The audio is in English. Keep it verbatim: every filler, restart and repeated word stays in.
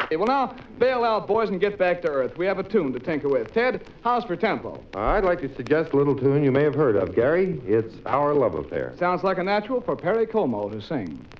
Hey, well, now, bail out, boys, and get back to Earth. We have a tune to tinker with. Ted, how's for tempo? I'd like to suggest a little tune you may have heard of, Gary. It's Our Love Affair. Sounds like a natural for Perry Como to sing.